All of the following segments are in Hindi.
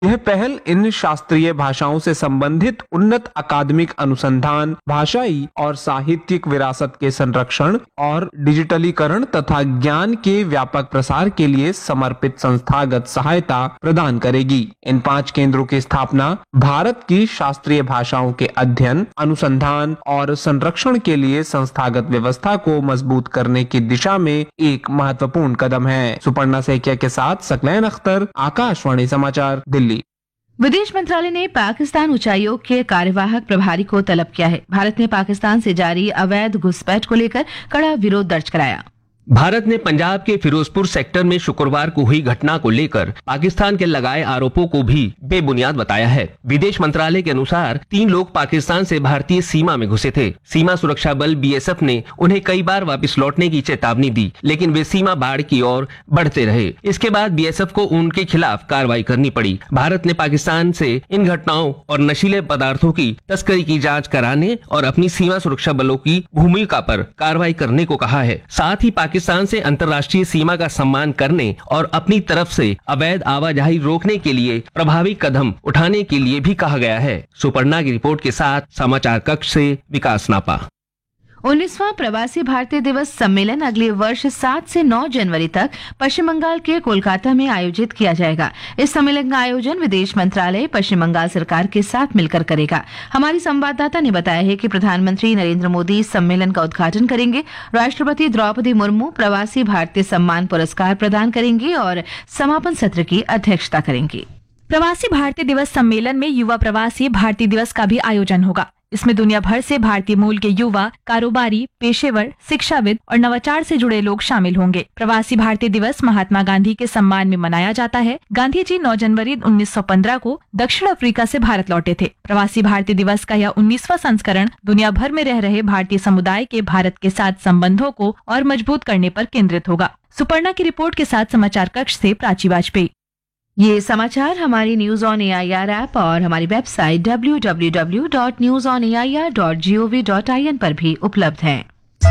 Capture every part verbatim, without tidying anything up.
यह पहल इन शास्त्रीय भाषाओं से संबंधित उन्नत अकादमिक अनुसंधान, भाषाई और साहित्यिक विरासत के संरक्षण और डिजिटलीकरण तथा ज्ञान के व्यापक प्रसार के लिए समर्पित संस्थागत सहायता प्रदान करेगी। इन पांच केंद्रों की स्थापना भारत की शास्त्रीय भाषाओं के अध्ययन, अनुसंधान और संरक्षण के लिए संस्थागत व्यवस्था को मजबूत करने की दिशा में एक महत्वपूर्ण कदम है। सुपर्णा सैकिया के साथ सकलैन अख्तर, आकाशवाणी समाचार, दिल्ली। विदेश मंत्रालय ने पाकिस्तान उच्चायोग के कार्यवाहक प्रभारी को तलब किया है। भारत ने पाकिस्तान से जारी अवैध घुसपैठ को लेकर कड़ा विरोध दर्ज कराया। भारत ने पंजाब के फिरोजपुर सेक्टर में शुक्रवार को हुई घटना को लेकर पाकिस्तान के लगाए आरोपों को भी बेबुनियाद बताया है। विदेश मंत्रालय के अनुसार तीन लोग पाकिस्तान से भारतीय सीमा में घुसे थे। सीमा सुरक्षा बल बी एस एफ ने उन्हें कई बार वापस लौटने की चेतावनी दी, लेकिन वे सीमा बाढ़ की ओर बढ़ते रहे। इसके बाद बी एस एफ को उनके खिलाफ कार्रवाई करनी पड़ी। भारत ने पाकिस्तान से इन घटनाओं और नशीले पदार्थों की तस्करी की जाँच कराने और अपनी सीमा सुरक्षा बलों की भूमिका पर कार्रवाई करने को कहा है। साथ ही पाकिस्तान से अंतर्राष्ट्रीय सीमा का सम्मान करने और अपनी तरफ से अवैध आवाजाही रोकने के लिए प्रभावी कदम उठाने के लिए भी कहा गया है। सुपर्णा की रिपोर्ट के साथ समाचार कक्ष से विकास नापा। उन्नीसवां प्रवासी भारतीय दिवस सम्मेलन अगले वर्ष सात से नौ जनवरी तक पश्चिम बंगाल के कोलकाता में आयोजित किया जाएगा। इस सम्मेलन का आयोजन विदेश मंत्रालय पश्चिम बंगाल सरकार के साथ मिलकर करेगा। हमारी संवाददाता ने बताया है कि प्रधानमंत्री नरेंद्र मोदी इस सम्मेलन का उद्घाटन करेंगे। राष्ट्रपति द्रौपदी मुर्मू प्रवासी भारतीय सम्मान पुरस्कार प्रदान करेंगी और समापन सत्र की अध्यक्षता करेंगी। प्रवासी भारतीय दिवस सम्मेलन में युवा प्रवासी भारतीय दिवस का भी आयोजन होगा। इसमें दुनिया भर से भारतीय मूल के युवा, कारोबारी, पेशेवर, शिक्षाविद और नवाचार से जुड़े लोग शामिल होंगे। प्रवासी भारतीय दिवस महात्मा गांधी के सम्मान में मनाया जाता है। गांधी जी नौ जनवरी उन्नीस सौ पंद्रह को दक्षिण अफ्रीका से भारत लौटे थे। प्रवासी भारतीय दिवस का यह उन्नीसवां संस्करण दुनिया भर में रह रहे भारतीय समुदाय के भारत के साथ संबंधों को और मजबूत करने पर केंद्रित होगा। सुपर्णा की रिपोर्ट के साथ समाचार कक्ष से प्राची वाजपेयी। ये समाचार हमारी news on A I R app और हमारी website W W W dot news on A I R dot G O V dot I N पर भी उपलब्ध हैं।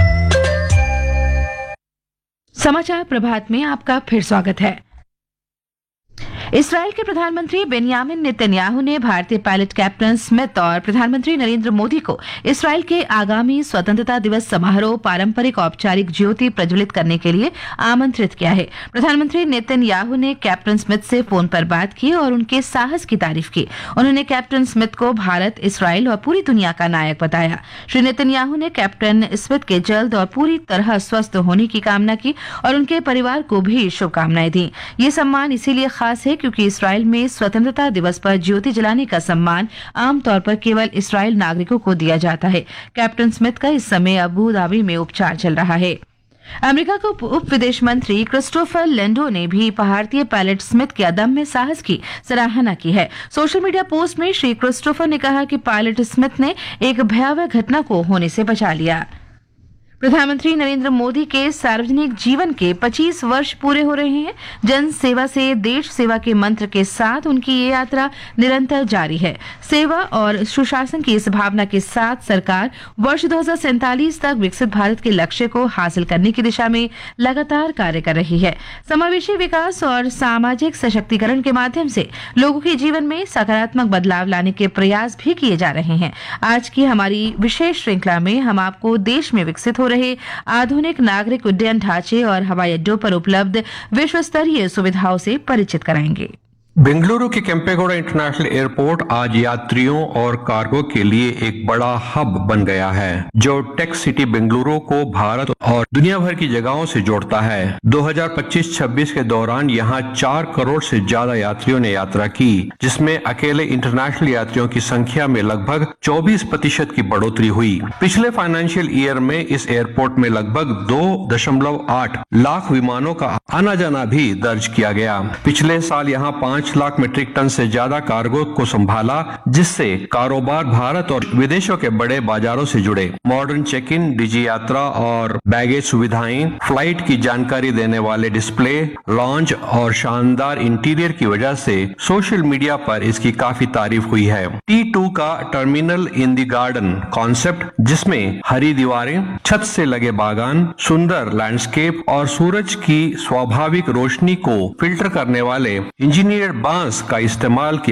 समाचार प्रभात में आपका फिर स्वागत है। इसराइल के प्रधानमंत्री बेंयामिन नेतन्याहू ने भारतीय पायलट कैप्टन स्मिथ और प्रधानमंत्री नरेंद्र मोदी को इसराइल के आगामी स्वतंत्रता दिवस समारोह पारंपरिक औपचारिक ज्योति प्रज्वलित करने के लिए आमंत्रित किया है। प्रधानमंत्री नेतन्याहू ने कैप्टन स्मिथ से फोन पर बात की और उनके साहस की तारीफ की। उन्होंने कैप्टन स्मिथ को भारत, इसराइल और पूरी दुनिया का नायक बताया। श्री नेतन्याहू ने कैप्टन स्मिथ के जल्द और पूरी तरह स्वस्थ होने की कामना की और उनके परिवार को भी शुभकामनाएं दी। ये सम्मान इसीलिए खास है क्योंकि इसराइल में स्वतंत्रता दिवस पर ज्योति जलाने का सम्मान आमतौर पर केवल इसराइल नागरिकों को दिया जाता है। कैप्टन स्मिथ का इस समय अबू धाबी में उपचार चल रहा है। अमेरिका के उप विदेश मंत्री क्रिस्टोफर लैंडो ने भी भारतीय पायलट स्मिथ के अदम्य साहस की सराहना की है। सोशल मीडिया पोस्ट में श्री क्रिस्टोफर ने कहा कि पायलट स्मिथ ने एक भयावह घटना को होने से बचा लिया। प्रधानमंत्री नरेंद्र मोदी के सार्वजनिक जीवन के पच्चीस वर्ष पूरे हो रहे हैं। जन सेवा से देश सेवा के मंत्र के साथ उनकी ये यात्रा निरंतर जारी है। सेवा और सुशासन की इस भावना के साथ सरकार वर्ष दो हज़ार सैंतालीस तक विकसित भारत के लक्ष्य को हासिल करने की दिशा में लगातार कार्य कर रही है। समावेशी विकास और सामाजिक सशक्तिकरण के माध्यम से लोगों के जीवन में सकारात्मक बदलाव लाने के प्रयास भी किए जा रहे हैं। आज की हमारी विशेष श्रृंखला में हम आपको देश में विकसित हो रहे आधुनिक नागरिक उड्डयन ढांचे और हवाई अड्डों पर उपलब्ध विश्व स्तरीय सुविधाओं से परिचित कराएंगे। बेंगलुरु के केम्पेगौड़ा इंटरनेशनल एयरपोर्ट आज यात्रियों और कार्गो के लिए एक बड़ा हब बन गया है, जो टेक सिटी बेंगलुरु को भारत और दुनिया भर की जगहों से जोड़ता है। दो हज़ार पच्चीस छब्बीस के दौरान यहां चार करोड़ से ज्यादा यात्रियों ने यात्रा की, जिसमें अकेले इंटरनेशनल यात्रियों की संख्या में लगभग चौबीस प्रतिशत की बढ़ोतरी हुई। पिछले फाइनेंशियल ईयर में इस एयरपोर्ट में लगभग दो दशमलव आठ लाख विमानों का आना जाना भी दर्ज किया गया। पिछले साल यहाँ पांच लाख मीट्रिक टन से ज्यादा कार्गो को संभाला, जिससे कारोबार भारत और विदेशों के बड़े बाजारों से जुड़े। मॉडर्न चेक इन, डिजी यात्रा और बैगेज सुविधाएं, फ्लाइट की जानकारी देने वाले डिस्प्ले, लॉन्च और शानदार इंटीरियर की वजह से सोशल मीडिया पर इसकी काफी तारीफ हुई है। टी टू का terminal in the garden concept, जिसमें हरी दीवारें, छत से लगे बागान, सुंदर लैंडस्केप और सूरज की स्वाभाविक रोशनी को फिल्टर करने वाले इंजीनियर इंजीनियर बांस का इस्तेमाल किया